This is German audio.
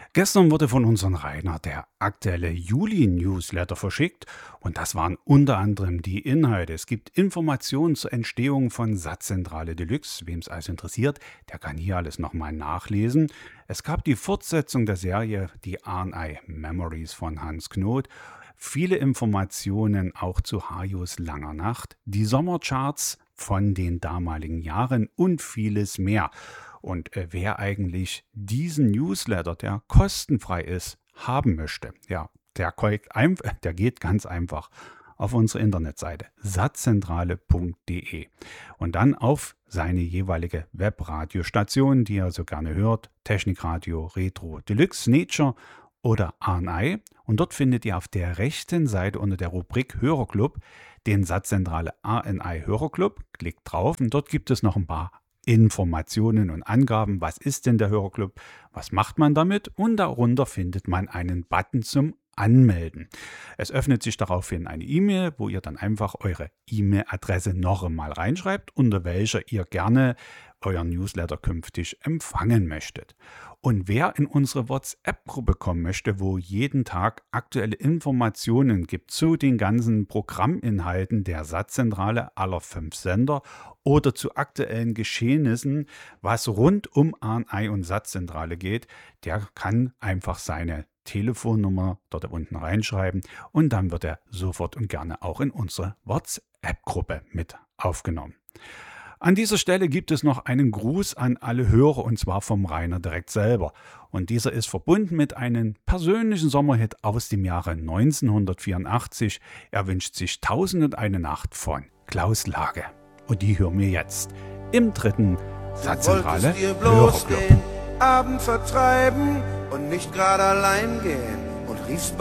Gestern wurde von unserem Rainer der aktuelle Juli-Newsletter verschickt und das waren unter anderem die Inhalte. Es gibt Informationen zur Entstehung von Satzzentrale Deluxe. Wem es also interessiert, der kann hier alles nochmal nachlesen. Es gab die Fortsetzung der Serie Die ANI Memories von Hans Knoth. Viele Informationen auch zu Hajos Langer Nacht, die Sommercharts von den damaligen Jahren und vieles mehr. Und wer eigentlich diesen Newsletter, der kostenfrei ist, haben möchte, ja, der geht ganz einfach auf unsere Internetseite satzzentrale.de und dann auf seine jeweilige Webradiostation, die er so gerne hört, Technikradio, Retro, Deluxe, Nature oder ANI. Und dort findet ihr auf der rechten Seite unter der Rubrik Hörerclub den Satzzentrale ANI Hörerclub. Klickt drauf und dort gibt es noch ein paar Informationen und Angaben. Was ist denn der Hörerclub? Was macht man damit? Und darunter findet man einen Button zum Anmelden. Es öffnet sich daraufhin eine E-Mail, wo ihr dann einfach eure E-Mail-Adresse noch einmal reinschreibt, unter welcher ihr gerne euren Newsletter künftig empfangen möchtet. Und wer in unsere WhatsApp-Gruppe kommen möchte, wo jeden Tag aktuelle Informationen gibt zu den ganzen Programminhalten der Satzzentrale aller 5 Sender oder zu aktuellen Geschehnissen, was rund um ANI und Satzzentrale geht, der kann einfach seine Telefonnummer dort unten reinschreiben und dann wird er sofort und gerne auch in unsere WhatsApp-Gruppe mit aufgenommen. An dieser Stelle gibt es noch einen Gruß an alle Hörer und zwar vom Rainer direkt selber. Und dieser ist verbunden mit einem persönlichen Sommerhit aus dem Jahre 1984. Er wünscht sich 1001 Nacht von Klaus Lage. Und die hören wir jetzt im 3. Satzzentrale Hörerclub. Abend vertreiben und nicht gerade allein gehen und riefst